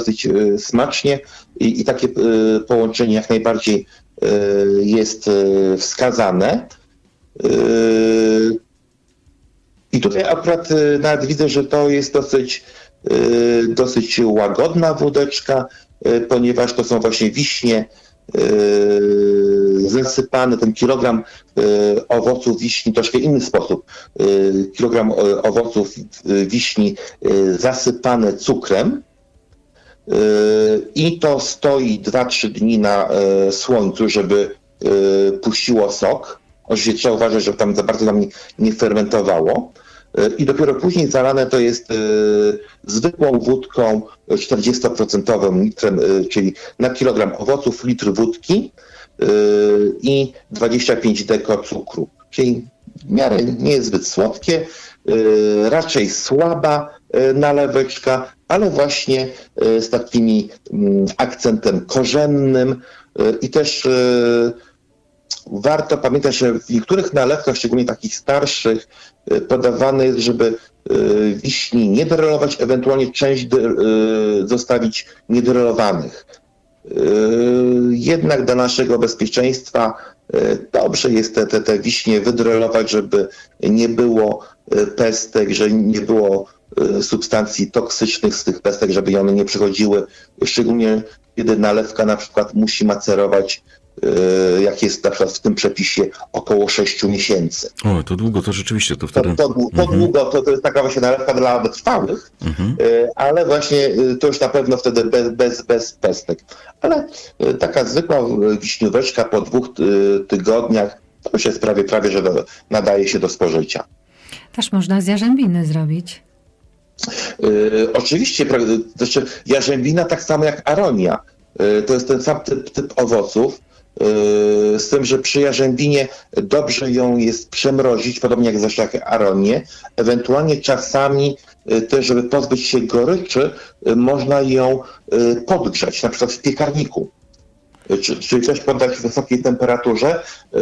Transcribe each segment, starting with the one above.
dosyć smacznie i takie połączenie jak najbardziej jest wskazane. I tutaj akurat nawet widzę, że to jest dosyć łagodna wódeczka, ponieważ to są właśnie wiśnie zasypane, ten kilogram owoców wiśni, troszkę inny sposób. Kilogram owoców wiśni zasypane cukrem i to stoi 2-3 dni na słońcu, żeby puściło sok. Oczywiście trzeba uważać, żeby tam za bardzo nam nie fermentowało. I dopiero później zalane to jest zwykłą wódką 40% litrem, czyli na kilogram owoców litr wódki i 25 deko cukru. Czyli w miarę nie jest zbyt słodkie, raczej słaba naleweczka, ale właśnie z takim akcentem korzennym i też warto pamiętać, że w niektórych nalewkach, szczególnie takich starszych, podawane jest, żeby wiśni nie derelować, ewentualnie część zostawić niederelowanych. Jednak dla naszego bezpieczeństwa dobrze jest te wiśnie wydrelować, żeby nie było pestek, że nie było substancji toksycznych z tych pestek, żeby one nie przechodziły, szczególnie kiedy nalewka na przykład musi macerować, jak jest na przykład w tym przepisie, około 6 miesięcy. O, to długo, to rzeczywiście to wtedy... To długo, to jest taka właśnie nalewka dla wytrwałych, ale właśnie to już na pewno wtedy bez pestek. Ale taka zwykła wiśnióweczka po 2 tygodniach, to już jest prawie, że nadaje się do spożycia. Też można z jarzębiny zrobić. Oczywiście, znaczy jarzębina tak samo jak aronia. To jest ten sam typ owoców, z tym, że przy jarzębinie dobrze ją jest przemrozić, podobnie jak zresztą jak aronię. Ewentualnie czasami też, żeby pozbyć się goryczy, można ją podgrzać, na przykład w piekarniku. Czyli też poddać w wysokiej temperaturze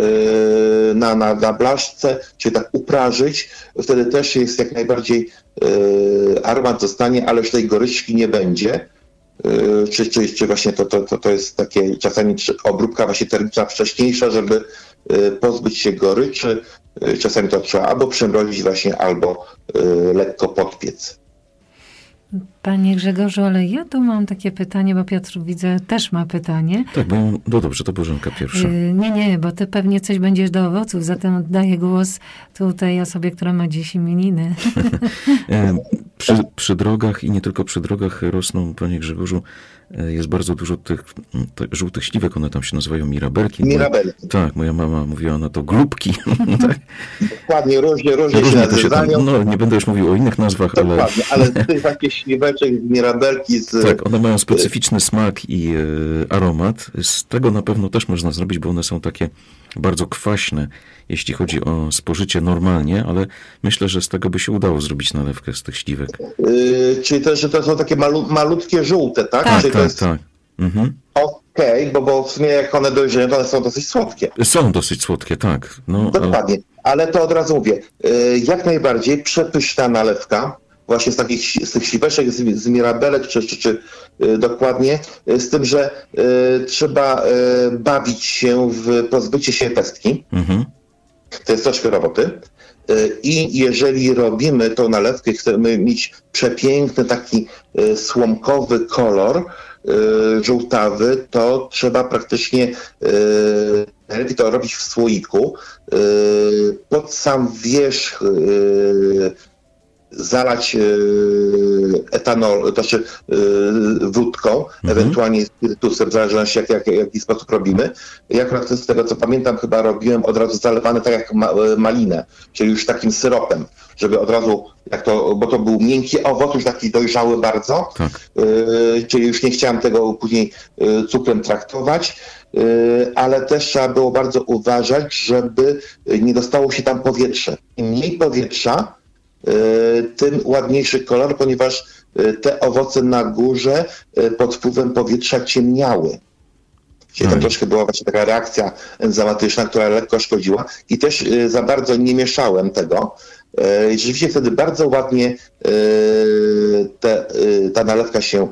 na blaszce, czyli tak uprażyć. Wtedy też jest jak najbardziej aromat zostanie, ale już tej goryczki nie będzie. Czy właśnie to jest takie czasami obróbka właśnie termiczna wcześniejsza, żeby pozbyć się goryczy. Czasami to trzeba albo przemrozić właśnie, albo lekko podpiec. Panie Grzegorzu, ale ja tu mam takie pytanie, bo Piotr, widzę, też ma pytanie. Tak, bo no dobrze, to Bożenka pierwsza. Nie, bo ty pewnie coś będziesz do owoców, zatem oddaję głos tutaj osobie, która ma dziś imieniny. Przy drogach i nie tylko przy drogach rosną, panie Grzegorzu, jest bardzo dużo tych żółtych śliwek, one tam się nazywają mirabelki. Mirabelki. Tak, moja mama mówiła na to glubki. Tak. Dokładnie, różnie się nazywają. No, nie będę już mówił o innych nazwach, ale tych takie śliweczek, mirabelki Tak, one mają specyficzny smak i aromat. Z tego na pewno też można zrobić, bo one są takie bardzo kwaśne, jeśli chodzi o spożycie normalnie, ale myślę, że z tego by się udało zrobić nalewkę z tych śliwek. Czyli też, że to są takie malutkie żółte, tak? Tak, czyli tak. Mhm. Okej, bo w sumie jak one dojrzeją, to one są dosyć słodkie. Są dosyć słodkie, tak. No, dokładnie, ale to od razu mówię, jak najbardziej przepyszna nalewka, właśnie z tych śliweczek, z mirabelek, czy dokładnie, z tym, że trzeba bawić się w pozbycie się pestki. To jest troszkę roboty. I jeżeli robimy tą nalewkę, chcemy mieć przepiękny taki słomkowy kolor, żółtawy, to trzeba praktycznie to robić w słoiku. Pod sam wierzch zalać etanol, to znaczy wódką, ewentualnie spirytusem, w zależności jaki sposób robimy. Ja akurat z tego co pamiętam chyba robiłem od razu zalewane tak jak malinę, czyli już takim syropem, żeby od razu, bo to był miękki owoc, już taki dojrzały bardzo, tak. Czyli już nie chciałem tego później cukrem traktować, ale też trzeba było bardzo uważać, żeby nie dostało się tam powietrze. Im mniej powietrza, tym ładniejszy kolor, ponieważ te owoce na górze pod wpływem powietrza ciemniały. Czyli tam troszkę była właśnie taka reakcja enzymatyczna, która lekko szkodziła i też za bardzo nie mieszałem tego, I rzeczywiście wtedy bardzo ładnie ta nalewka się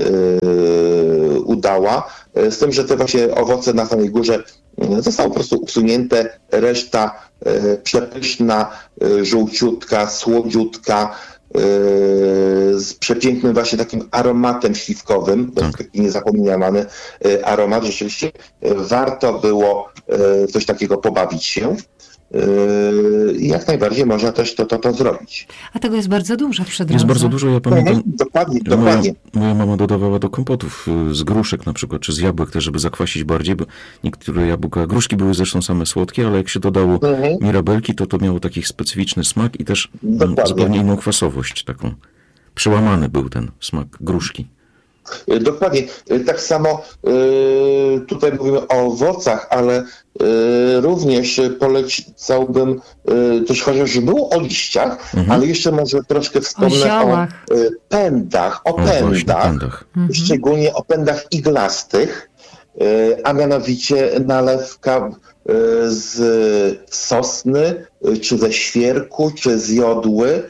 udała, z tym, że te właśnie owoce na samej górze zostały po prostu usunięte, reszta przepyszna, żółciutka, słodziutka, z przepięknym właśnie takim aromatem śliwkowym, to jest taki niezapomniany aromat. Rzeczywiście warto było coś takiego pobawić się. I jak najbardziej można też to zrobić. A tego jest bardzo dużo przy drodze. Jest bardzo dużo, ja pamiętam. Dokładnie. Moja mama dodawała do kompotów z gruszek na przykład, czy z jabłek też, żeby zakwasić bardziej, bo niektóre jabłka, gruszki były zresztą same słodkie, ale jak się dodało mirabelki, to miało taki specyficzny smak i też zupełnie inną kwasowość taką. Przełamany był ten smak gruszki. Dokładnie. Tak samo tutaj mówimy o owocach, ale również polecałbym też chociaż było o liściach, ale jeszcze może troszkę wspomnę o pędach, szczególnie o pędach iglastych, a mianowicie nalewka z sosny, czy ze świerku, czy z jodły,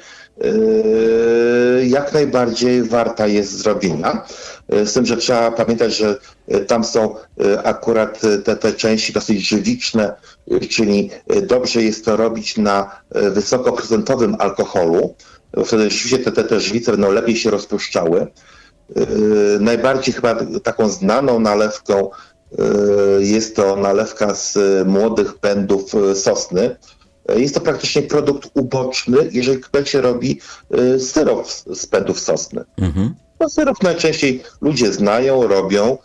jak najbardziej warta jest zrobienia. Z tym, że trzeba pamiętać, że tam są akurat te części dosyć żywiczne, czyli dobrze jest to robić na wysokoprocentowym alkoholu. Wtedy rzeczywiście te żywice będą lepiej się rozpuszczały. Najbardziej chyba taką znaną nalewką jest to nalewka z młodych pędów sosny. Jest to praktycznie produkt uboczny, jeżeli ktoś się robi syrop z pędów sosny. No, syrop najczęściej ludzie znają, robią.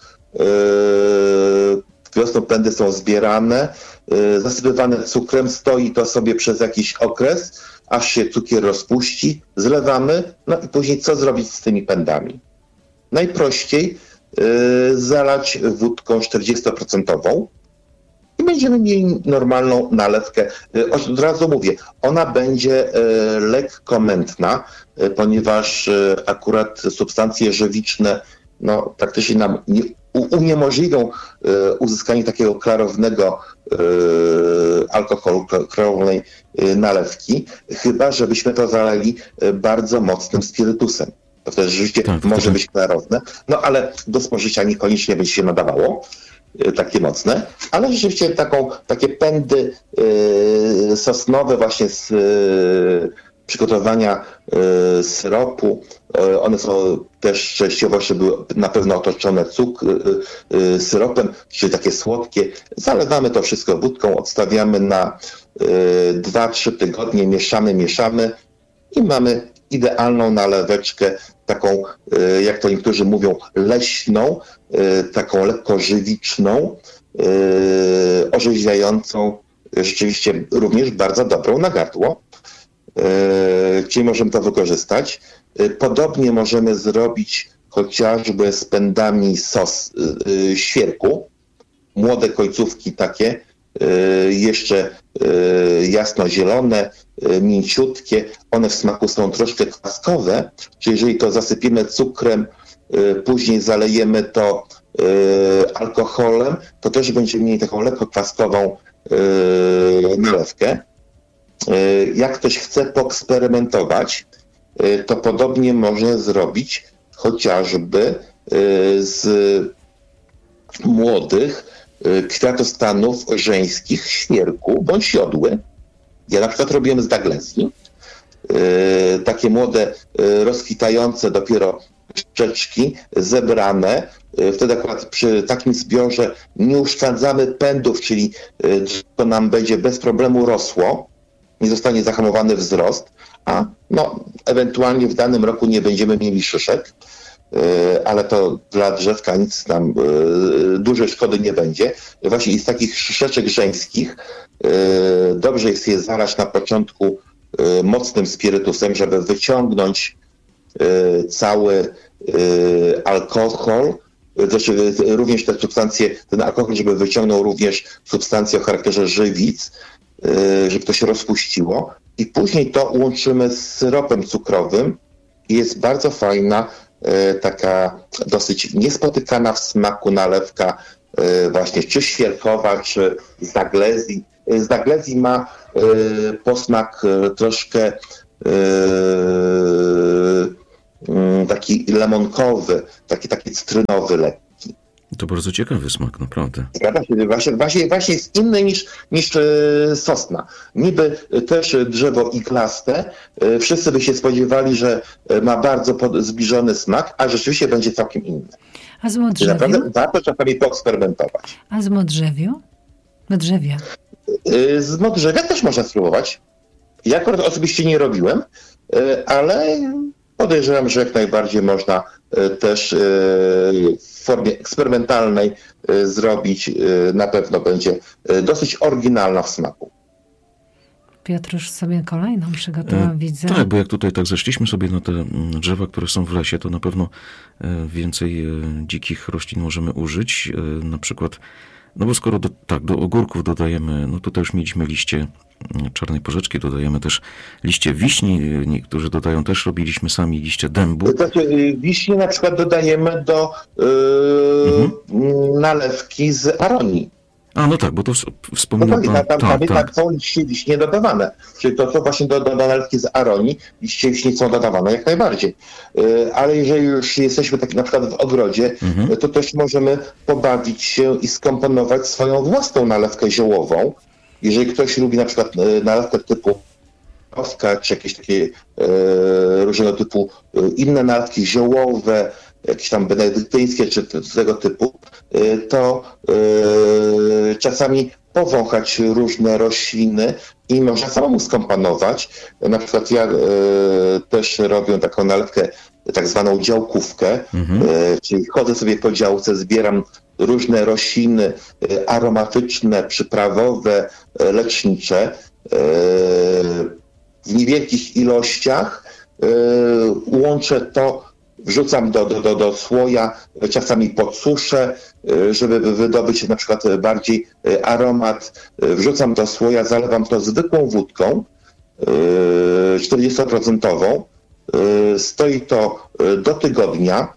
Wiosną pędy są zbierane, zasypywane cukrem, stoi to sobie przez jakiś okres, aż się cukier rozpuści, zlewamy, no i później co zrobić z tymi pędami? Najprościej zalać wódką 40% i będziemy mieli normalną nalewkę. Od razu mówię, ona będzie lekko mętna, ponieważ akurat substancje żywiczne praktycznie nam nie uniemożliwią uzyskanie takiego klarownego alkoholu, klarownej nalewki, chyba żebyśmy to zalali bardzo mocnym spirytusem. To wtedy rzeczywiście może być klarowne, ale do spożycia niekoniecznie będzie się nadawało takie mocne, ale rzeczywiście takie pędy sosnowe właśnie z przygotowania syropu, one są też częściowo były na pewno otoczone syropem, czyli takie słodkie. Zalewamy to wszystko wódką, odstawiamy na 2-3 tygodnie, mieszamy i mamy idealną naleweczkę, taką, jak to niektórzy mówią, leśną, taką lekko żywiczną, orzeźwiającą, rzeczywiście również bardzo dobrą na gardło. Czyli możemy to wykorzystać. Podobnie możemy zrobić chociażby z pędami świerku. Młode końcówki takie, jeszcze jasnozielone, mięciutkie. One w smaku są troszkę kwaskowe, czyli jeżeli to zasypimy cukrem, później zalejemy to alkoholem, to też będziemy mieli taką lekko kwaskową nalewkę. Jak ktoś chce poeksperymentować, to podobnie może zrobić chociażby z młodych kwiatostanów żeńskich świerku bądź jodły. Ja na przykład robiłem z Douglesii. Takie młode, rozkwitające dopiero szczeczki zebrane. Wtedy akurat przy takim zbiorze nie uszczędzamy pędów, czyli to nam będzie bez problemu rosło. Nie zostanie zahamowany wzrost, a ewentualnie w danym roku nie będziemy mieli szyszek, ale to dla drzewka nic tam dużej szkody nie będzie. Właśnie z takich szyszeczek żeńskich dobrze jest je zalać na początku mocnym spirytusem, żeby wyciągnąć cały alkohol, znaczy również te substancje, ten alkohol, żeby wyciągnął również substancje o charakterze żywic, żeby to się rozpuściło i później to łączymy z syropem cukrowym i jest bardzo fajna, taka dosyć niespotykana w smaku nalewka właśnie czy świerkowa, czy z Douglesii. z Naglezji ma posmak troszkę taki lemonkowy, taki cytrynowy lekki. To bardzo ciekawy smak, naprawdę. Zgadza się, właśnie jest inny niż sosna. Niby też drzewo iglaste, wszyscy by się spodziewali, że ma bardzo zbliżony smak, a rzeczywiście będzie całkiem inny. A z modrzewiu? Naprawdę warto czasami poeksperymentować. A z modrzewiu? Modrzewia. Z modrzewia też można spróbować. Ja akurat osobiście nie robiłem, ale podejrzewam, że jak najbardziej można też w formie eksperymentalnej zrobić. Na pewno będzie dosyć oryginalna w smaku. Piotrusz sobie kolejną przygotował, widzę. Tak, bo jak tutaj tak zeszliśmy sobie na te drzewa, które są w lesie, to na pewno więcej dzikich roślin możemy użyć. Na przykład, no bo skoro do ogórków dodajemy, no tutaj już mieliśmy liście czarnej porzeczki, dodajemy też liście wiśni, niektórzy dodają też, robiliśmy sami liście dębu. Znaczy, wiśnie na przykład dodajemy do nalewki z aronii. A, no tak, bo to wspominał pan. Tak, są liście wiśnie dodawane. Czyli to, co właśnie do nalewki z aronii, liście wiśni są dodawane jak najbardziej. Ale jeżeli już jesteśmy tak na przykład w ogrodzie, to też możemy pobawić się i skomponować swoją własną nalewkę ziołową. Jeżeli ktoś lubi na przykład nalewkę typu kostka, czy jakieś takie różnego typu inne nalewki ziołowe, jakieś tam benedyktyńskie, czy tego typu, to czasami powąchać różne rośliny i można samemu skomponować. Na przykład ja też robię taką nalewkę, tak zwaną działkówkę, czyli chodzę sobie po działce, zbieram różne rośliny aromatyczne, przyprawowe, lecznicze w niewielkich ilościach, łączę to, wrzucam do słoja, czasami podsuszę, żeby wydobyć na przykład bardziej aromat. Wrzucam do słoja, zalewam to zwykłą wódką 40%. Stoi to do tygodnia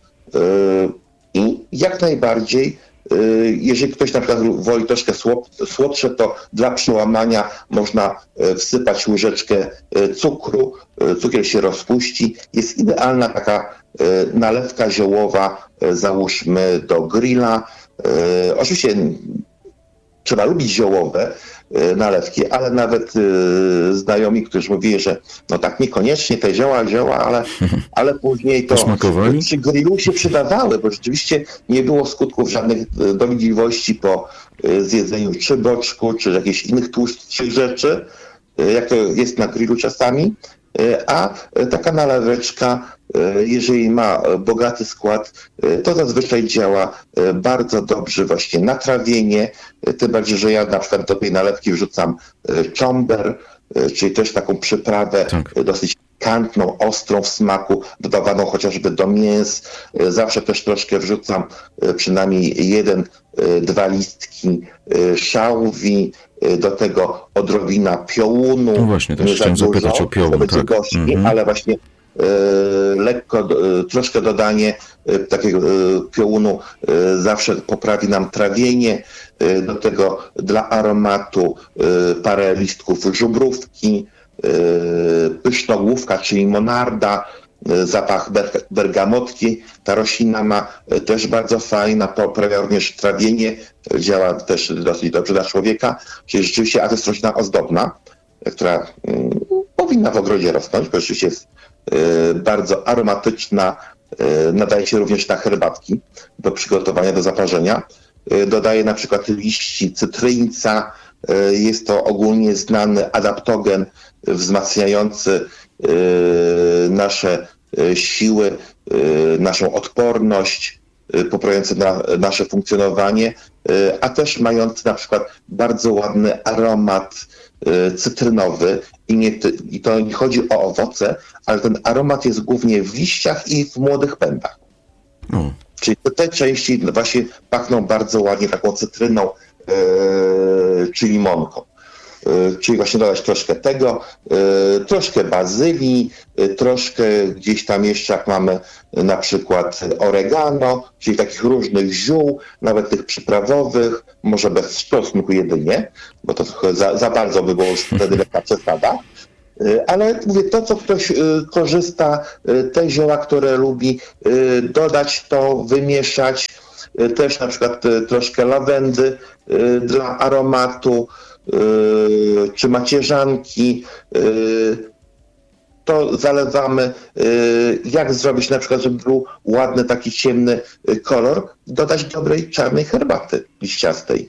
i jak najbardziej, jeżeli ktoś na przykład woli troszkę słodsze, to dla przełamania można wsypać łyżeczkę cukru. Cukier się rozpuści. Jest idealna taka nalewka ziołowa, załóżmy do grilla. Oczywiście trzeba lubić ziołowe nalewki, ale nawet znajomi, którzy mówili, że no tak niekoniecznie te zioła, ale później to przy grillu się przydawały, bo rzeczywiście nie było skutków żadnych dolegliwości po zjedzeniu czy boczku, czy jakichś innych tłustszych rzeczy, jak to jest na grillu czasami. A taka naleweczka, jeżeli ma bogaty skład, to zazwyczaj działa bardzo dobrze właśnie na trawienie, tym bardziej, że ja na przykład do tej nalewki wrzucam czomber, czyli też taką przyprawę dosyć pikantną, ostrą w smaku, dodawaną chociażby do mięs. Zawsze też troszkę wrzucam przynajmniej 1-2 listki szałwi, do tego odrobina piołunu. No właśnie, też chciałem zapytać o piołun, tak. Gorzki, ale właśnie lekko, troszkę dodanie takiego piołunu zawsze poprawi nam trawienie. Do tego dla aromatu parę listków żubrówki, pysznogłówka, czyli monarda, zapach bergamotki. Ta roślina ma też bardzo fajna, poprawia również trawienie, działa też dosyć dobrze dla człowieka, czyli rzeczywiście, a to jest roślina ozdobna, która powinna w ogrodzie rosnąć, bo rzeczywiście jest bardzo aromatyczna, nadaje się również na herbatki do przygotowania, do zaparzenia. Dodaję na przykład liści cytryńca, jest to ogólnie znany adaptogen wzmacniający nasze siły, naszą odporność, poprawiający nasze funkcjonowanie, a też mający na przykład bardzo ładny aromat cytrynowy i to nie chodzi o owoce, ale ten aromat jest głównie w liściach i w młodych pędach. Czyli te części właśnie pachną bardzo ładnie taką cytryną czy limonką. czyli właśnie dodać troszkę tego, troszkę bazylii, troszkę gdzieś tam jeszcze, jak mamy na przykład oregano, czyli takich różnych ziół, nawet tych przyprawowych, może bez czosnku jedynie, bo to trochę za bardzo by było już wtedy lekka przesada. Ale mówię, to co ktoś korzysta, te zioła, które lubi, dodać to, wymieszać, też na przykład troszkę lawendy dla aromatu, czy macierzanki, to zalewamy. Jak zrobić na przykład, żeby był ładny, taki ciemny kolor? Dodać dobrej czarnej herbaty liściastej.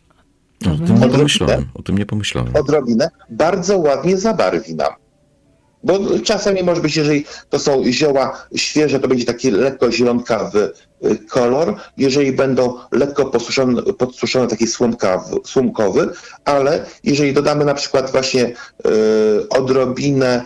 O tym nie pomyślałem. Odrobinę. Bardzo ładnie zabarwi nam. Bo czasami może być, jeżeli to są zioła świeże, to będzie taki lekko zielonkawy kolor. Jeżeli będą lekko podsuszone, taki słomkowy, ale jeżeli dodamy na przykład właśnie odrobinę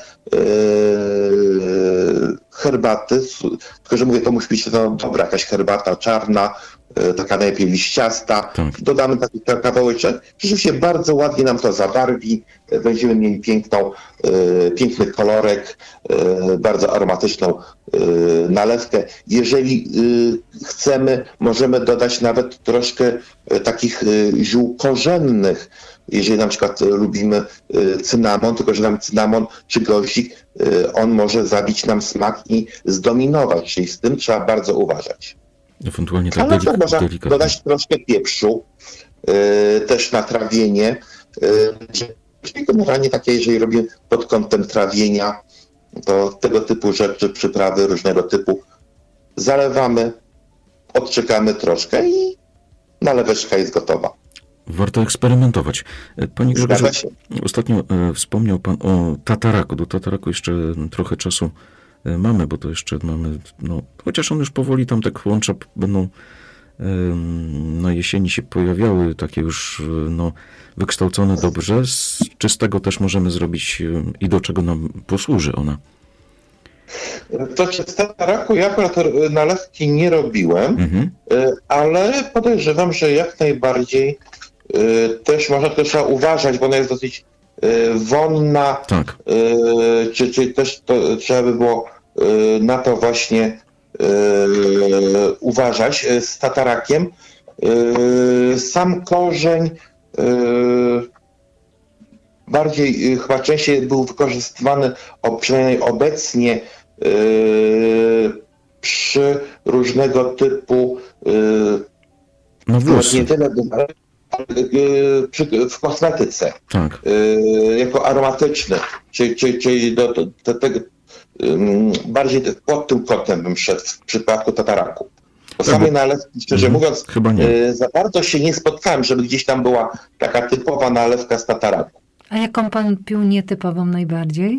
herbaty, tylko że mówię, to musi być dobra jakaś herbata czarna, taka najlepiej liściasta. Tak. Dodamy taki kawałeczek. Rzeczywiście bardzo ładnie nam to zabarwi. Będziemy mieli piękny kolorek, bardzo aromatyczną nalewkę. Jeżeli chcemy, możemy dodać nawet troszkę takich ziół korzennych. Jeżeli na przykład lubimy cynamon, tylko że nam cynamon czy goździk, on może zabić nam smak i zdominować, czyli z tym trzeba bardzo uważać. Ewentualnie tak można delikatnie dodać troszkę pieprzu, też na trawienie. Czyli generalnie takie, jeżeli robimy pod kątem trawienia, to tego typu rzeczy, przyprawy różnego typu zalewamy, odczekamy troszkę i naleweczka jest gotowa. Warto eksperymentować. Panie Grzegorzu, ostatnio wspomniał Pan o tataraku. Do tataraku jeszcze trochę czasu mamy, bo to jeszcze mamy, chociaż on już powoli tam te kłącza będą na jesieni się pojawiały, takie już wykształcone dobrze. Czy z tego też możemy zrobić i do czego nam posłuży ona? To z tataraku ja akurat nalewki nie robiłem, ale podejrzewam, że jak najbardziej też można, tylko trzeba uważać, bo ona jest dosyć wonna, tak. Czyli też to trzeba by było na to właśnie uważać z tatarakiem. Sam korzeń bardziej, chyba częściej był wykorzystywany, przynajmniej obecnie, przy różnego typu nie tyle w kosmetyce, tak. Jako aromatyczny, czyli do tego bardziej pod tym kątem bym szedł w przypadku tataraku. Po samej nalewki, szczerze mówiąc, za bardzo się nie spotkałem, żeby gdzieś tam była taka typowa nalewka z tataraku. A jaką pan pił nietypową najbardziej?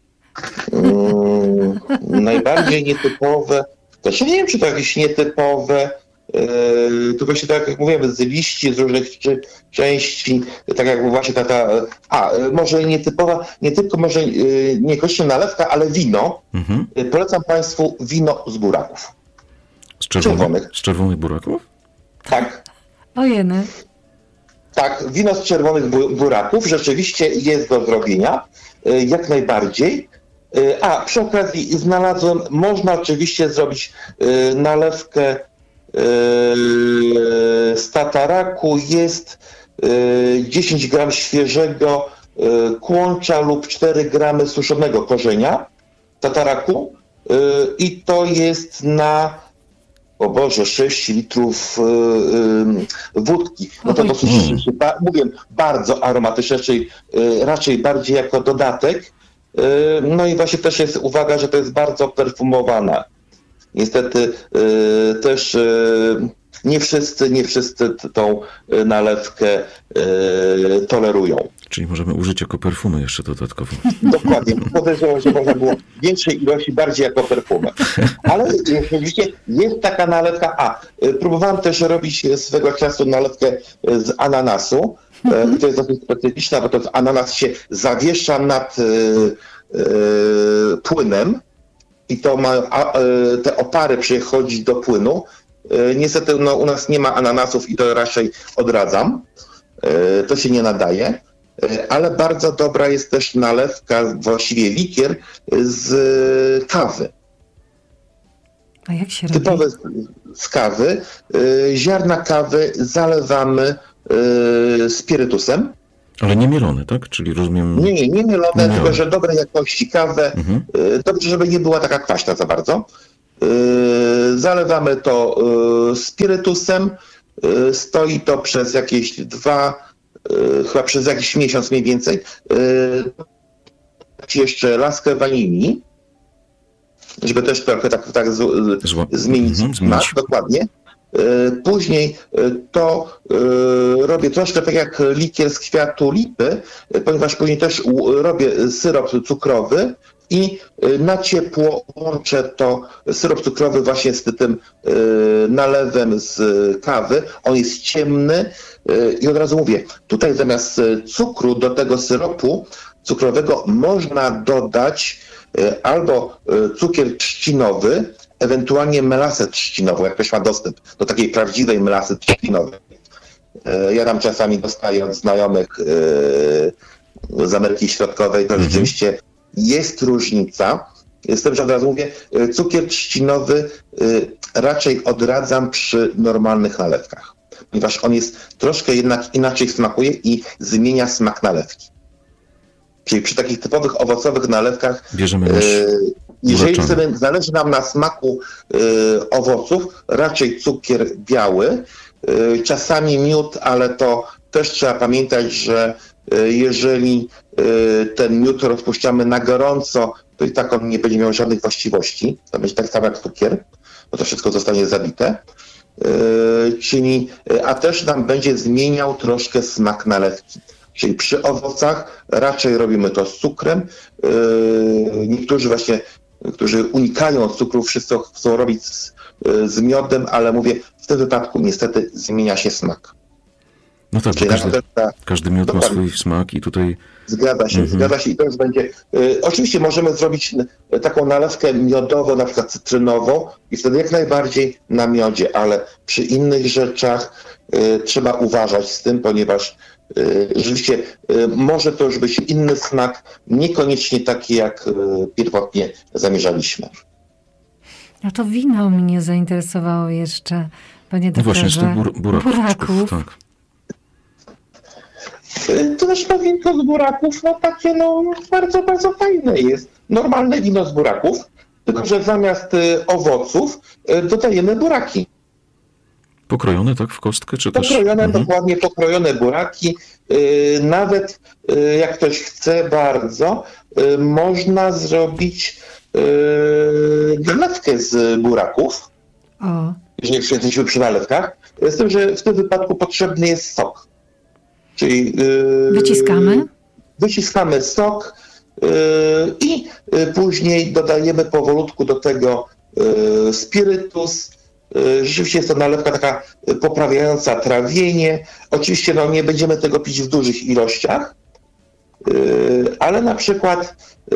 Najbardziej nietypowe, też nie wiem, czy to jakieś nietypowe, to właśnie tak jak mówiłem, z liści, z różnych części, tak jak właśnie może nietypowa, nie tylko może niekoniecznie nalewka, ale wino. Polecam Państwu wino z buraków. Z czerwonych buraków? Tak. Ojeny. Tak, wino z czerwonych buraków rzeczywiście jest do zrobienia, jak najbardziej. Przy okazji znalazłem, można oczywiście zrobić nalewkę z tataraku. Jest 10 gram świeżego kłącza lub 4 gramy suszonego korzenia tataraku i to jest na 6 litrów wódki. To dosyć, mówię, bardzo aromatyczne, raczej bardziej jako dodatek. I właśnie też jest uwaga, że to jest bardzo perfumowane. Niestety też nie wszyscy tą nalewkę tolerują. Czyli możemy użyć jako perfumy jeszcze dodatkowo. Dokładnie. Podejrzewam, że można było większej ilości bardziej jako perfumę. Ale rzeczywiście jest taka nalewka. Próbowałem też robić swego czasu nalewkę z ananasu. To jest dosyć specyficzna, bo to ananas się zawiesza nad płynem i to ma te opary przechodzić do płynu. Niestety u nas nie ma ananasów i to raczej odradzam. To się nie nadaje. ale bardzo dobra jest też nalewka, właściwie likier z kawy. A jak się robi? Typowe z kawy. Ziarna kawy zalewamy spirytusem. Ale nie mielone, tak? Czyli rozumiem... Nie mielone, tylko że dobrej jakości kawę. Dobrze, żeby nie była taka kwaśna za bardzo. Zalewamy to spirytusem. Stoi to przez jakieś chyba przez jakiś miesiąc mniej więcej. Jeszcze laskę wanilii, żeby też trochę tak zmienić smak, dokładnie. Później to robię troszkę tak jak likier z kwiatu lipy, ponieważ później też robię syrop cukrowy i na ciepło łączę to syrop cukrowy właśnie z tym nalewem z kawy. On jest ciemny i od razu mówię, tutaj zamiast cukru do tego syropu cukrowego można dodać albo cukier trzcinowy, ewentualnie melasę trzcinową, jak ktoś ma dostęp do takiej prawdziwej melasy trzcinowej. Ja tam czasami dostaję od znajomych z Ameryki Środkowej, to rzeczywiście jest różnica. Z tym, że od razu mówię, cukier trzcinowy raczej odradzam przy normalnych nalewkach, ponieważ on jest troszkę jednak inaczej smakuje i zmienia smak nalewki. Czyli przy takich typowych owocowych nalewkach, jeżeli zależy nam na smaku owoców, raczej cukier biały, czasami miód, ale to też trzeba pamiętać, że jeżeli ten miód rozpuszczamy na gorąco, to i tak on nie będzie miał żadnych właściwości. To będzie tak samo jak cukier, bo to wszystko zostanie zabite. A też nam będzie zmieniał troszkę smak nalewki. Czyli przy owocach raczej robimy to z cukrem. Niektórzy właśnie, którzy unikają cukru, wszyscy chcą robić z miodem, ale mówię, w tym wypadku niestety zmienia się smak. No tak, każdy miód ma swój smak i tutaj... Zgadza się i to już będzie... Oczywiście możemy zrobić taką nalewkę miodową, na przykład cytrynową i wtedy jak najbardziej na miodzie, ale przy innych rzeczach trzeba uważać z tym, ponieważ rzeczywiście może to już być inny smak, niekoniecznie taki, jak pierwotnie zamierzaliśmy. No to wino mnie zainteresowało jeszcze, panie doktorze. Właśnie z tych buraków. Tak. To też wino z buraków, takie bardzo, bardzo fajne jest. Normalne wino z buraków, tylko że zamiast owoców dodajemy buraki. Pokrojone, tak, w kostkę, czy też? Dokładnie pokrojone buraki. Nawet jak ktoś chce bardzo, można zrobić nalewkę z buraków, jeżeli jesteśmy przy nalewkach. Z tym, że w tym wypadku potrzebny jest sok. Czyli wyciskamy sok i później dodajemy powolutku do tego spirytus. Rzeczywiście jest to nalewka taka poprawiająca trawienie. Oczywiście nie będziemy tego pić w dużych ilościach, ale na przykład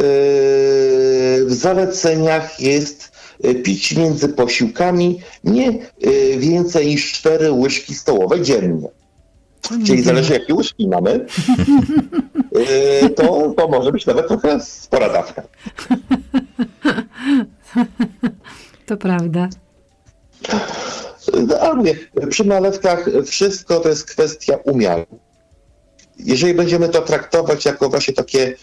w zaleceniach jest pić między posiłkami nie więcej niż 4 łyżki stołowe dziennie. Czyli zależy jakie łyżki mamy, to może być nawet trochę spora dawka. To prawda. Ale mówię, przy nalewkach wszystko to jest kwestia umiaru. Jeżeli będziemy to traktować jako właśnie takie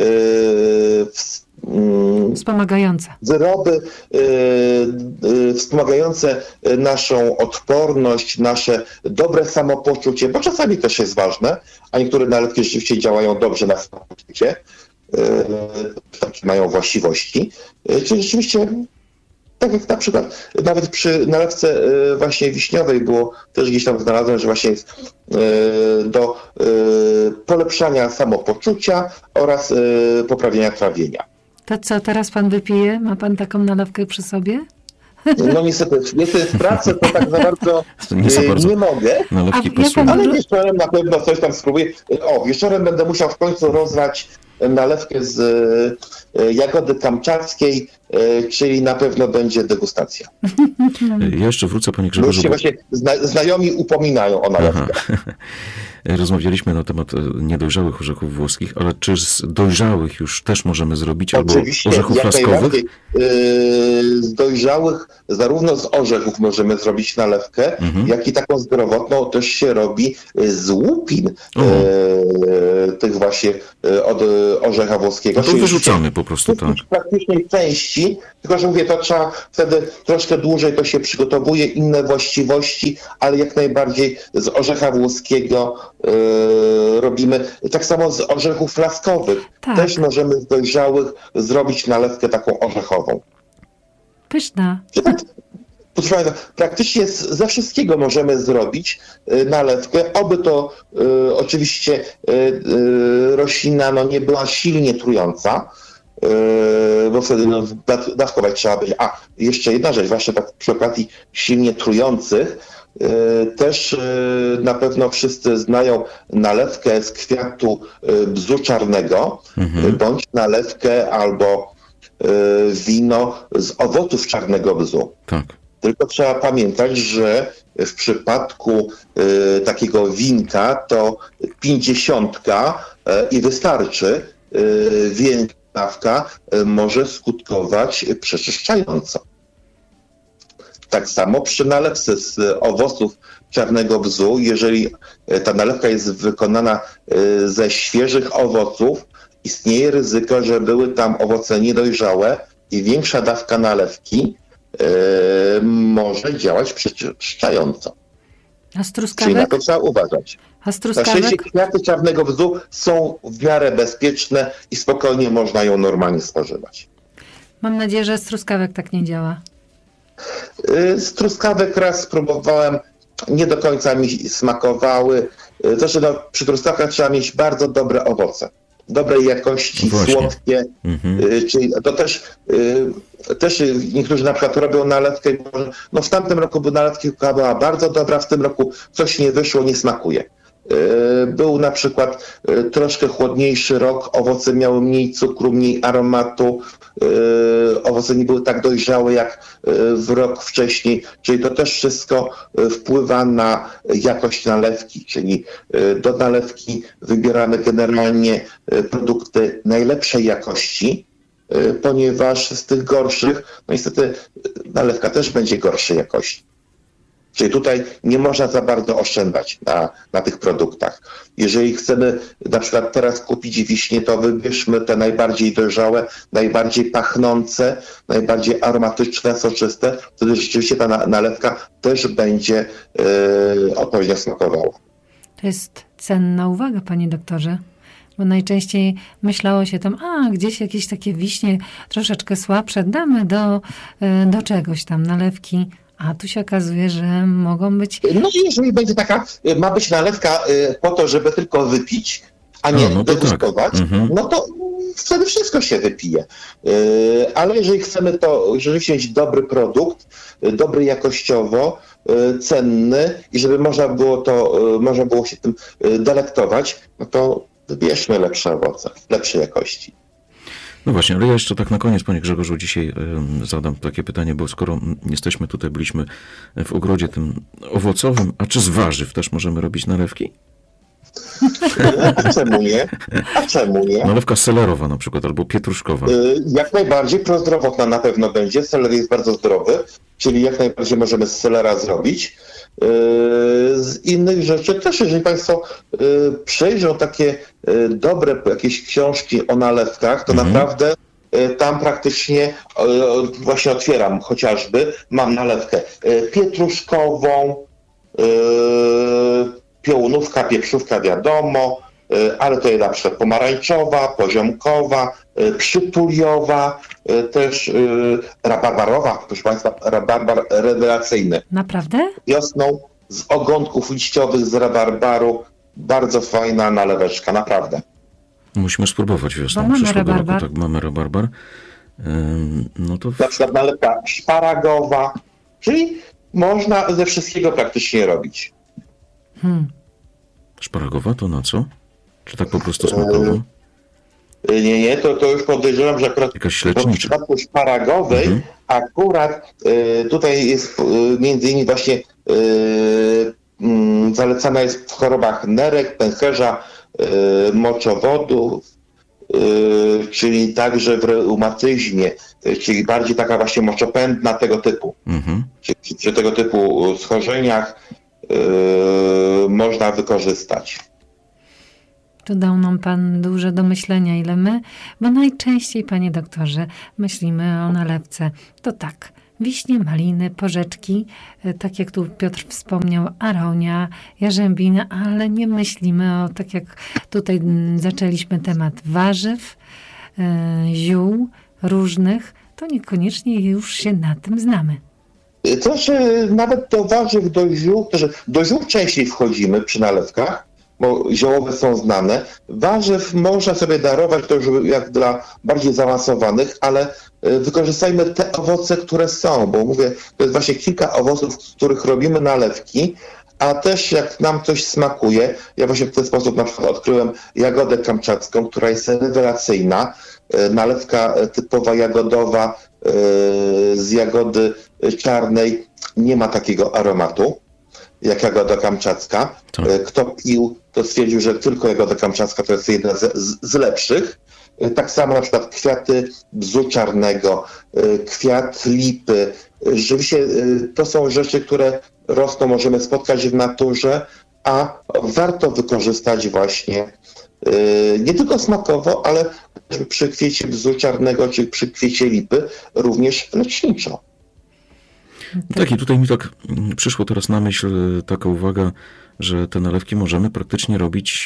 wspomagające wyroby wspomagające naszą odporność, nasze dobre samopoczucie, bo czasami też jest ważne, a niektóre nalewki rzeczywiście działają dobrze na samopoczucie, takie mają właściwości. Czyli rzeczywiście tak jak na przykład nawet przy nalewce właśnie wiśniowej było, też gdzieś tam znalazłem, że właśnie jest do polepszania samopoczucia oraz poprawienia trawienia. To co, teraz pan wypije? Ma pan taką nalewkę przy sobie? No niestety w pracy to tak za bardzo nie mogę, ale wieczorem na pewno coś tam spróbuję. Wieczorem będę musiał w końcu rozlać nalewkę z jagody kamczackiej, czyli na pewno będzie degustacja. Ja jeszcze wrócę, panie Grzegorzu. Już się właśnie znajomi upominają o nalewkę. Rozmawialiśmy na temat niedojrzałych orzechów włoskich, ale czy z dojrzałych już też możemy zrobić? Oczywiście, albo orzechów laskowych? Z dojrzałych, zarówno z orzechów możemy zrobić nalewkę, jak i taką zdrowotną też się robi z łupin tych właśnie od orzecha włoskiego. No to wyrzucamy po prostu, tak. W praktycznej części, tylko że mówię, to trzeba wtedy troszkę dłużej to się przygotowuje, inne właściwości, ale jak najbardziej z orzecha włoskiego robimy. Tak samo z orzechów laskowych. Tak. Też możemy z dojrzałych zrobić nalewkę taką orzechową. Pyszna. Proszę Państwa, praktycznie ze wszystkiego możemy zrobić nalewkę, oby to oczywiście roślina nie była silnie trująca, bo wtedy dawkować trzeba będzie. A, jeszcze jedna rzecz, właśnie tak przy okazji silnie trujących, też na pewno wszyscy znają nalewkę z kwiatu bzu czarnego, bądź nalewkę albo wino z owoców czarnego bzu. Tak. Tylko trzeba pamiętać, że w przypadku takiego winka to 50 i wystarczy. Większa dawka może skutkować przeczyszczająco. Tak samo przy nalewce z owoców czarnego bzu, jeżeli ta nalewka jest wykonana ze świeżych owoców, istnieje ryzyko, że były tam owoce niedojrzałe i większa dawka nalewki może działać przeczyszczająco. A z Czyli na truskawek? to trzeba uważać. A z Na szczęście truskawek? kwiaty czarnego bzu są w miarę bezpieczne i spokojnie można ją normalnie spożywać. Mam nadzieję, że z truskawek tak nie działa. Z truskawek raz spróbowałem, nie do końca mi smakowały. Zresztą przy truskawkach trzeba mieć bardzo dobre owoce. Dobrej jakości, Właśnie. słodkie. Czyli to też niektórzy na przykład robią nalewkę. W tamtym roku nalewka była bardzo dobra, w tym roku coś nie wyszło, nie smakuje. Był na przykład troszkę chłodniejszy rok, owoce miały mniej cukru, mniej aromatu, owoce nie były tak dojrzałe jak w rok wcześniej, czyli to też wszystko wpływa na jakość nalewki, czyli do nalewki wybieramy generalnie produkty najlepszej jakości, ponieważ z tych gorszych, niestety nalewka też będzie gorszej jakości. Czyli tutaj nie można za bardzo oszczędzać na tych produktach. Jeżeli chcemy na przykład teraz kupić wiśnie, to wybierzmy te najbardziej dojrzałe, najbardziej pachnące, najbardziej aromatyczne, soczyste. Wtedy rzeczywiście ta nalewka też będzie odpowiednio smakowała. To jest cenna uwaga, panie doktorze. Bo najczęściej myślało się tam, gdzieś jakieś takie wiśnie troszeczkę słabsze, damy do czegoś tam, nalewki. A tu się okazuje, że mogą być... No i jeżeli będzie ma być nalewka po to, żeby tylko wypić, a nie degustować, no to wtedy wszystko się wypije. Ale jeżeli chcemy to rzeczywiście mieć dobry produkt, dobry jakościowo, cenny i żeby można było się tym delektować, no to wybierzmy lepsze owoce, lepszej jakości. No właśnie, ale ja jeszcze tak na koniec, panie Grzegorzu, dzisiaj zadam takie pytanie, bo skoro jesteśmy tutaj, byliśmy w ogrodzie tym owocowym, a czy z warzyw też możemy robić nalewki? A czemu nie? Nalewka selerowa na przykład, albo pietruszkowa. Jak najbardziej prozdrowotna na pewno będzie. Seler jest bardzo zdrowy, czyli jak najbardziej możemy z selera zrobić. Z innych rzeczy też, jeżeli Państwo przejrzą takie dobre jakieś książki o nalewkach, to naprawdę tam praktycznie właśnie otwieram chociażby, mam nalewkę pietruszkową, piołunówka, pieprzówka wiadomo, ale to jest na przykład pomarańczowa, poziomkowa, przytuliowa, też rabarbarowa, proszę Państwa, rabarbar rewelacyjny. Naprawdę? Wiosną z ogonków liściowych z rabarbaru, bardzo fajna naleweczka, naprawdę. Musimy spróbować wiosną Mamy przyszłego roku. rabarbar. Tak, mamy rabarbar. No to... Na przykład nalewka szparagowa, czyli można ze wszystkiego praktycznie robić. Szparagowa to na co? Czy tak po prostu smakowo? Nie, to już podejrzewam, że akurat w przypadku szparagowej akurat tutaj jest między innymi właśnie zalecana jest w chorobach nerek, pęcherza, moczowodów, czyli także w reumatyzmie, czyli bardziej taka właśnie moczopędna tego typu. Czyli przy tego typu schorzeniach można wykorzystać. Tu dał nam Pan dużo do myślenia, ile my, bo najczęściej, Panie doktorze, myślimy o nalewce. To tak, wiśnie, maliny, porzeczki, tak jak tu Piotr wspomniał, aronia, jarzębina, ale nie myślimy o, tak jak tutaj zaczęliśmy temat warzyw, ziół różnych, to niekoniecznie już się na tym znamy. To znaczy, nawet do warzyw, do ziół częściej wchodzimy przy nalewkach, bo ziołowe są znane. Warzyw można sobie darować, to już jak dla bardziej zaawansowanych, ale wykorzystajmy te owoce, które są, bo mówię, to jest właśnie kilka owoców, z których robimy nalewki, a też jak nam coś smakuje, ja właśnie w ten sposób na przykład odkryłem jagodę kamczacką, która jest rewelacyjna, nalewka typowa jagodowa z jagody czarnej nie ma takiego aromatu jak jagoda kamczacka. Kto pił, to stwierdził, że tylko jagoda kamczacka to jest jedna z lepszych. Tak samo na przykład kwiaty bzu czarnego, kwiat lipy. Rzeczywiście to są rzeczy, które rosną, możemy spotkać w naturze, a warto wykorzystać właśnie nie tylko smakowo, ale przy kwiecie bzu czarnego czy przy kwiecie lipy również leczniczo. Tak, i tutaj mi tak przyszło teraz na myśl taka uwaga, że te nalewki możemy praktycznie robić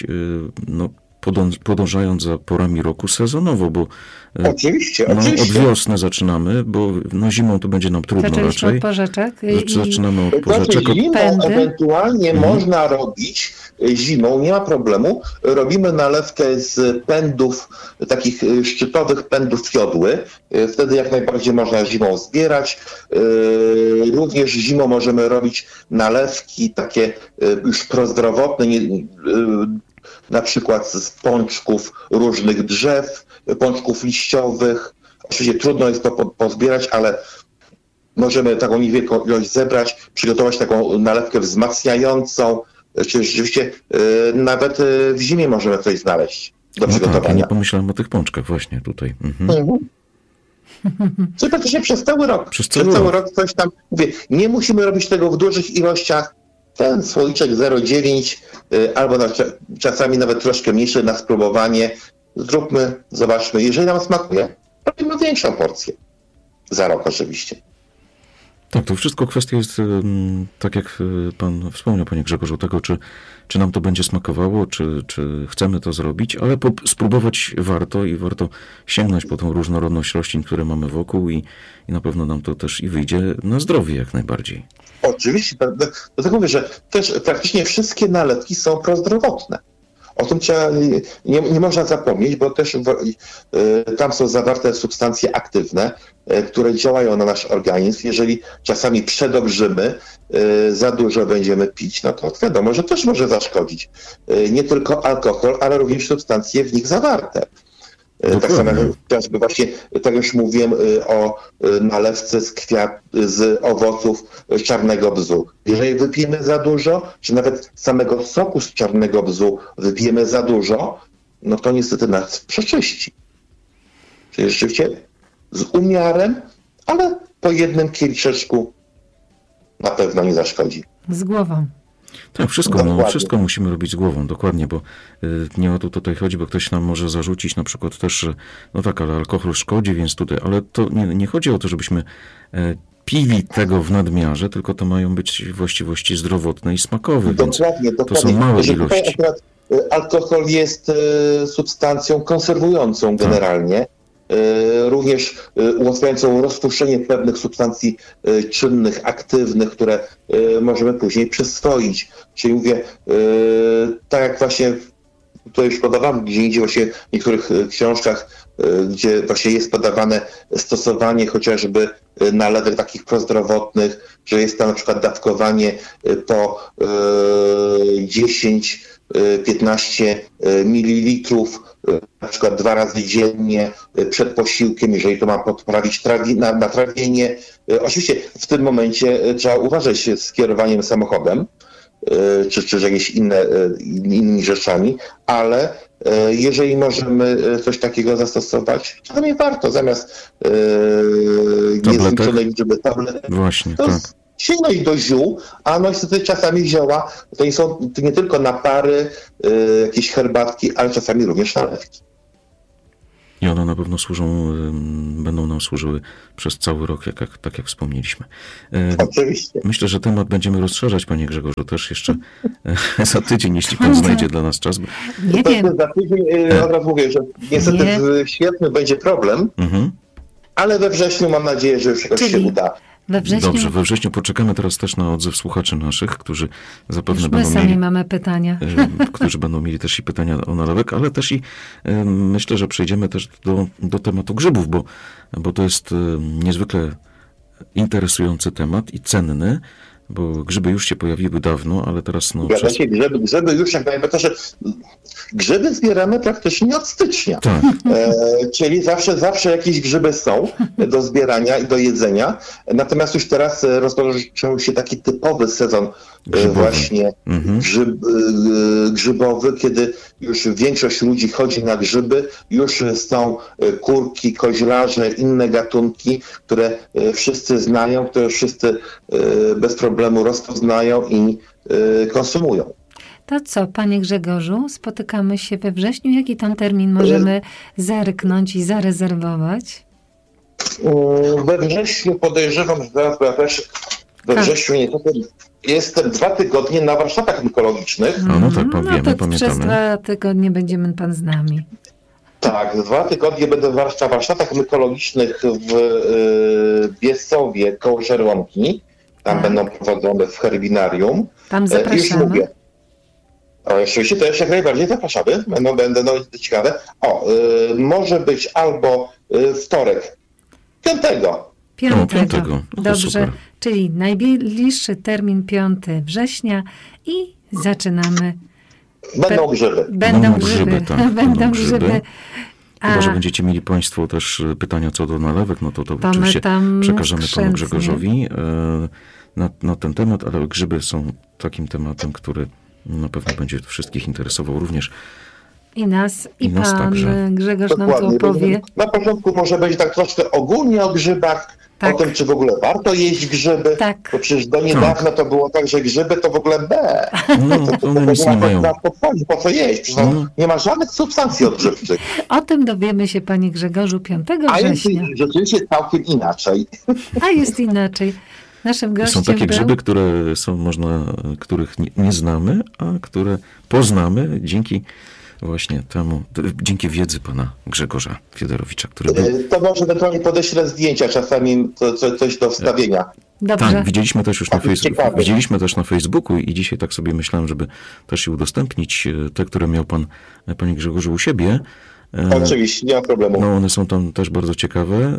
podążając za porami roku sezonowo, bo oczywiście. Od wiosny zaczynamy, bo zimą to będzie nam trudno zaczęliśmy raczej. Od porzeczek. Zaczynamy od porzeczek. Zimą ewentualnie można robić, zimą nie ma problemu. Robimy nalewkę z pędów, takich szczytowych pędów jodły. Wtedy jak najbardziej można zimą zbierać. Również zimą możemy robić nalewki takie już prozdrowotne, na przykład z pączków różnych drzew, pączków liściowych. Oczywiście trudno jest to pozbierać, ale możemy taką niewielką ilość zebrać, przygotować taką nalewkę wzmacniającą. Czyli rzeczywiście nawet w zimie możemy coś znaleźć do przygotowania. Tak, ja nie pomyślałem o tych pączkach właśnie tutaj. Czyli praktycznie przez cały rok. Przez cały rok coś tam, mówię, nie musimy robić tego w dużych ilościach. Ten słoiczek 0,9 albo czasami nawet troszkę mniejszy na spróbowanie. Zróbmy, zobaczmy. Jeżeli nam smakuje, robimy większą porcję. Za rok oczywiście. Tak, to wszystko kwestia jest, tak jak pan wspomniał, panie Grzegorzu, tego, czy nam to będzie smakowało, czy chcemy to zrobić, ale spróbować warto i warto sięgnąć po tą różnorodność roślin, które mamy wokół i na pewno nam to też i wyjdzie na zdrowie jak najbardziej. Oczywiście, dlatego mówię, że też praktycznie wszystkie nalewki są prozdrowotne. O tym nie można zapomnieć, bo też tam są zawarte substancje aktywne, które działają na nasz organizm. Jeżeli czasami przedobrzymy, za dużo będziemy pić, no to wiadomo, że też może zaszkodzić. Nie tylko alkohol, ale również substancje w nich zawarte. Tak samo chociażby właśnie, tak już mówiłem o nalewce z owoców czarnego bzu. Jeżeli wypijemy za dużo, czy nawet samego soku z czarnego bzu wypijemy za dużo, no to niestety nas przeczyści. Czyli rzeczywiście z umiarem, ale po jednym kieliszeczku na pewno nie zaszkodzi. Z głową. Tak, wszystko musimy robić z głową, dokładnie, bo nie o to tutaj chodzi, bo ktoś nam może zarzucić na przykład też, że no tak, ale alkohol szkodzi, więc tutaj, ale to nie chodzi o to, żebyśmy pili tego w nadmiarze, tylko to mają być właściwości zdrowotne i smakowe, dokładnie. To są małe ilości. Akurat alkohol jest substancją konserwującą generalnie, również ułatwiającą rozpuszczenie pewnych substancji czynnych, aktywnych, które możemy później przyswoić. Czyli mówię, tak jak właśnie to już podawałem gdzie indziej właśnie w niektórych książkach, gdzie właśnie jest podawane stosowanie chociażby nalewek takich prozdrowotnych, że jest tam na przykład dawkowanie po 10 15 ml, na przykład 2 razy dziennie przed posiłkiem, jeżeli to ma poprawić natrawienie. Oczywiście w tym momencie trzeba uważać z kierowaniem samochodem, czy jakimiś innymi rzeczami, ale jeżeli możemy coś takiego zastosować, to nie warto zamiast niezliczonej liczby tabletek. Właśnie, to tak. Sięgnąć do ziół, a no niestety czasami zioła to nie są nie tylko napary, jakieś herbatki, ale czasami również nalewki. I one na pewno będą nam służyły przez cały rok, tak jak wspomnieliśmy. Oczywiście. Myślę, że temat będziemy rozszerzać, panie Grzegorzu, też jeszcze za tydzień, jeśli pan znajdzie dla nas czas. Nie wiem. Za tydzień od razu mówię, że niestety w sierpniu będzie problem, ale we wrześniu mam nadzieję, że już jakoś się uda. We wrześniu... Dobrze, we wrześniu poczekamy teraz też na odzew słuchaczy naszych, którzy zapewne już będą my sami mieli... mamy pytania. Którzy będą mieli też i pytania o nalewek, ale też i myślę, że przejdziemy też do tematu grzybów, bo to jest niezwykle interesujący temat i cenny, bo grzyby już się pojawiły dawno, ale teraz... Grzyby już jak najbardziej... Grzyby zbieramy praktycznie od stycznia. Tak. Czyli zawsze jakieś grzyby są do zbierania i do jedzenia. Natomiast już teraz rozpoczął się taki typowy sezon właśnie grzybowy, kiedy już większość ludzi chodzi na grzyby. Już są kurki, koźlarze, inne gatunki, które wszyscy znają, które wszyscy bez problemu rozpoznają i konsumują. To co, panie Grzegorzu, spotykamy się we wrześniu. Jaki tam termin możemy zerknąć i zarezerwować? We wrześniu podejrzewam, że zaraz we wrześniu jestem 2 tygodnie na warsztatach mykologicznych. No tak, wiemy, pamiętamy. Przez 2 tygodnie będziemy pan z nami. Tak, 2 tygodnie będę w warsztatach mykologicznych w Biescowie koło Żerłomki. Tam będą prowadzone w herbinarium. Tam zapraszamy. Już mówię. Oczywiście też jak najbardziej zapraszamy. Będą ciekawe. Może być albo wtorek, 5. 5. No Dobrze, super. czyli najbliższy termin 5 września i zaczynamy. Będą grzyby. Będą grzyby. Tak, Będą grzyby. Chyba, że będziecie mieli państwo też pytania co do nalewek, no to oczywiście przekażemy panu Grzegorzowi na ten temat, ale grzyby są takim tematem, który na pewno będzie wszystkich interesował również. I nas pan także. Grzegorz nam tu opowie. Na początku może będzie tak troszkę ogólnie o grzybach, o tym, czy w ogóle warto jeść grzyby. Tak. Bo przecież do niedawna to było tak, że grzyby to w ogóle to one nic nie mają. Po co jeść? Przecież nie ma żadnych substancji odżywczych. O tym dowiemy się, panie Grzegorzu, 5 września. A jest rzeczywiście całkiem inaczej. A jest inaczej. Naszym gościem są takie grzyby, których nie znamy, a które poznamy dzięki właśnie temu, dzięki wiedzy pana Grzegorza Fiedorowicza, który był... To może ewentualnie podeślę zdjęcia, czasami coś do wstawienia. Dobrze. Tak, widzieliśmy też na Facebooku i dzisiaj tak sobie myślałem, żeby też je udostępnić, te, które miał panie Grzegorzu u siebie. Oczywiście, nie ma problemu. No one są tam też bardzo ciekawe.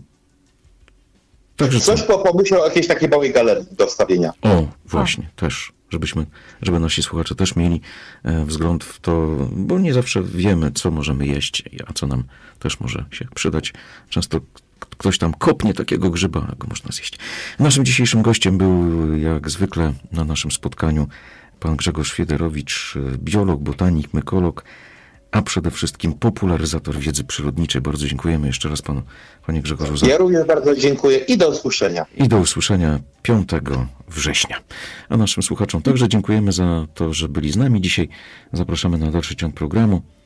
Także coś pomyślał o jakiejś takiej małej galerii do wstawienia. Właśnie, też, żeby nasi słuchacze też mieli wzgląd w to, bo nie zawsze wiemy, co możemy jeść, a co nam też może się przydać. Często ktoś tam kopnie takiego grzyba, a go można zjeść. Naszym dzisiejszym gościem był, jak zwykle na naszym spotkaniu, pan Grzegorz Fiedorowicz, biolog, botanik, mykolog, a przede wszystkim popularyzator wiedzy przyrodniczej. Bardzo dziękujemy jeszcze raz panie Grzegorzu. Ja również bardzo dziękuję i do usłyszenia. I do usłyszenia 5 września. A naszym słuchaczom także dziękujemy za to, że byli z nami dzisiaj. Zapraszamy na dalszy ciąg programu.